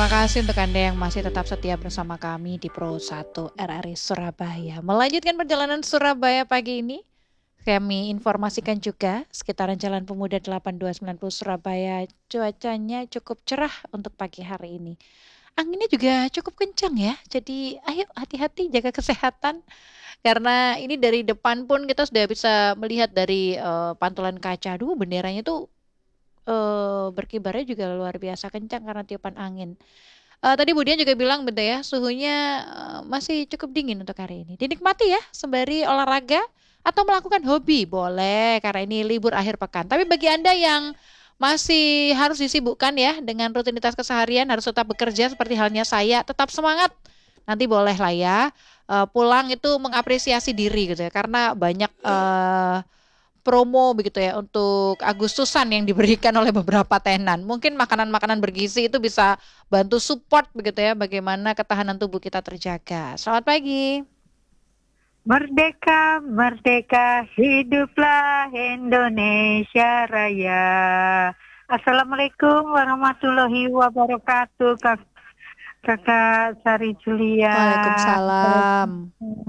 Terima kasih untuk Anda yang masih tetap setia bersama kami di Pro 1 RRI Surabaya. Melanjutkan perjalanan Surabaya pagi ini, kami informasikan juga sekitaran Jalan Pemuda 8290 Surabaya cuacanya cukup cerah untuk pagi hari ini. Anginnya juga cukup kencang ya, jadi ayo hati-hati jaga kesehatan. Karena ini dari depan pun kita sudah bisa melihat dari pantulan kaca. Aduh, benderanya tuh berkibarnya juga luar biasa kencang karena tiupan angin. Tadi Budian juga bilang betul ya, suhunya masih cukup dingin untuk hari ini. Dinikmati ya, sembari olahraga atau melakukan hobi, boleh karena ini libur akhir pekan. Tapi bagi Anda yang masih harus disibukkan ya dengan rutinitas keseharian, harus tetap bekerja seperti halnya saya, tetap semangat. Nanti boleh lah ya, pulang itu mengapresiasi diri gitu ya, karena banyak promo begitu ya untuk Agustusan yang diberikan oleh beberapa tenan. Mungkin makanan-makanan bergizi itu bisa bantu support begitu ya bagaimana ketahanan tubuh kita terjaga. Selamat pagi. Merdeka, merdeka, hiduplah Indonesia Raya. Assalamualaikum warahmatullahi wabarakatuh, Kakak Sari Julia. Waalaikumsalam.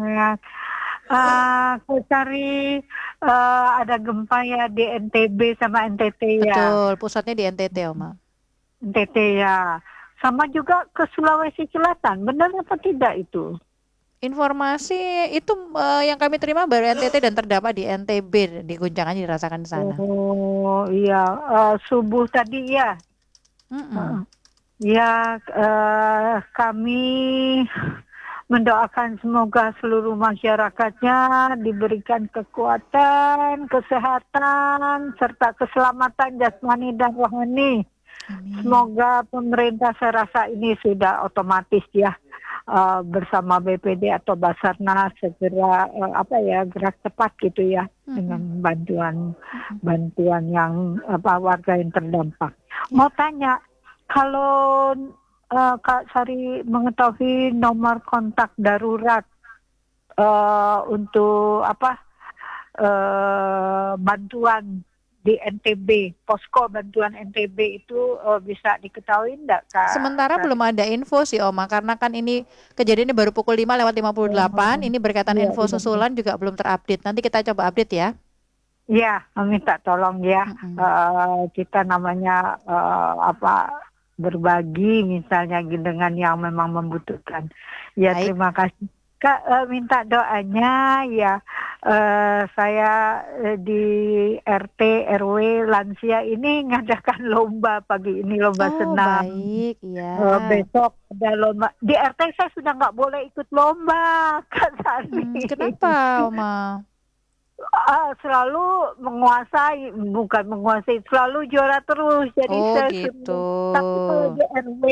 Kak Sari, ada gempa ya di NTB sama NTT ya. Betul, pusatnya di NTT, Oma. NTT ya. Sama juga ke Sulawesi Selatan, benar apa tidak itu? Informasi itu yang kami terima baru NTT dan terdampak di NTB, di guncangannya dirasakan di sana. Oh iya, subuh tadi ya. Mm-mm. Ya, kami mendoakan semoga seluruh masyarakatnya diberikan kekuatan, kesehatan, serta keselamatan jasmani dan rohani. Amin. Semoga pemerintah, saya rasa ini sudah otomatis ya, bersama BPD atau Basarnas segera gerak cepat gitu ya, dengan bantuan yang warga yang terdampak. Mau tanya, kalau Kak Sari mengetahui nomor kontak darurat untuk bantuan di NTB, posko bantuan NTB itu bisa diketahui enggak, Kak? Sementara belum ada info sih Oma, karena kan ini kejadiannya baru pukul 5:58, ini berkaitan info susulan juga belum terupdate. Nanti kita coba update ya. Iya, minta tolong ya. Kita namanya berbagi misalnya dengan yang memang membutuhkan. Ya, Baik. terima kasih. Kak, minta doanya ya. Saya di RT RW lansia ini ngadakan lomba pagi ini, lomba senam. Baik, ya. Besok ada lomba. Di RT saya sudah nggak boleh ikut lomba, Kak Sari. Kenapa, Oma? Selalu bukan menguasai, selalu juara terus. Jadi saya gitu. Tapi kalau di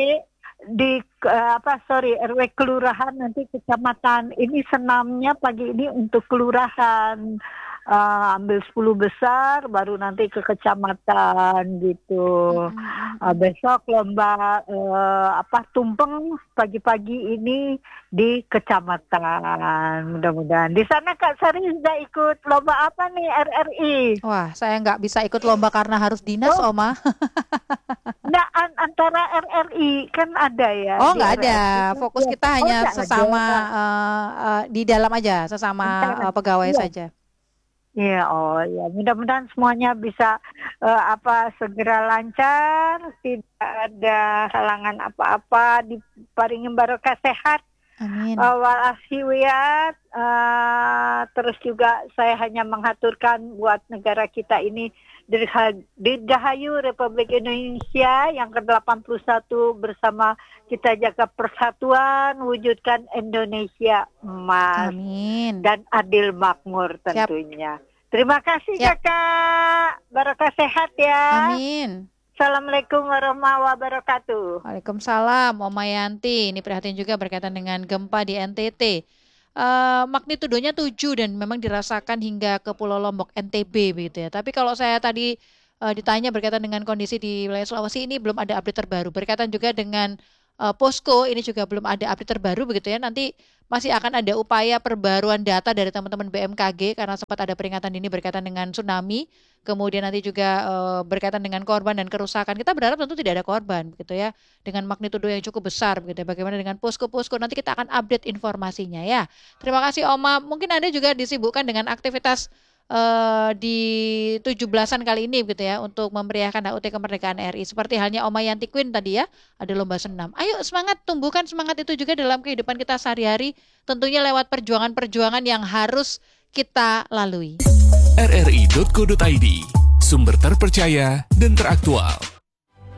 RW kelurahan, nanti kecamatan, ini senamnya pagi ini untuk kelurahan, ambil 10 besar baru nanti ke kecamatan gitu. Besok lomba tumpeng pagi-pagi ini di kecamatan. Mudah-mudahan di sana Kak Sari sudah ikut lomba apa nih, RRI? Wah, saya nggak bisa ikut lomba karena harus dinas, Oma. Nah, antara RRI kan ada ya. Oh, nggak ada. Fokus kita hanya sesama di dalam aja, sesama pegawai saja. Ya, ya. Mudah-mudahan semuanya bisa segera lancar, tidak ada halangan apa-apa, diparingi barokah sehat. Amin. Walafiat. Terus juga saya hanya menghaturkan buat negara kita ini, Dirgahayu Republik Indonesia yang ke-81, bersama kita jaga persatuan, wujudkan Indonesia emas. Amin. Dan adil makmur tentunya. Siap. Terima kasih Kakak. Barokah sehat ya. Amin. Assalamualaikum warahmatullahi wabarakatuh. Waalaikumsalam, Oma Yanti. Ini prihatin juga berkaitan dengan gempa di NTT. Magnitudonya 7 dan memang dirasakan hingga ke Pulau Lombok, NTB begitu ya. Tapi kalau saya tadi ditanya berkaitan dengan kondisi di wilayah Sulawesi, ini belum ada update terbaru. Berkaitan juga dengan posko ini juga belum ada update terbaru begitu ya. Nanti masih akan ada upaya perbaruan data dari teman-teman BMKG karena sempat ada peringatan dini berkaitan dengan tsunami, kemudian nanti juga berkaitan dengan korban dan kerusakan. Kita berharap tentu tidak ada korban begitu ya, dengan magnitudo yang cukup besar begitu ya. Bagaimana dengan posko-posko, nanti kita akan update informasinya ya. Terima kasih Oma. Mungkin Anda juga disibukkan dengan aktivitas di 17-an kali ini begitu ya, untuk memeriahkan HUT kemerdekaan RI. Seperti halnya Oma Yanti Queen tadi ya, ada lomba senam. Ayo semangat, tumbuhkan semangat itu juga dalam kehidupan kita sehari-hari, tentunya lewat perjuangan-perjuangan yang harus kita lalui. rri.co.id, sumber terpercaya dan teraktual.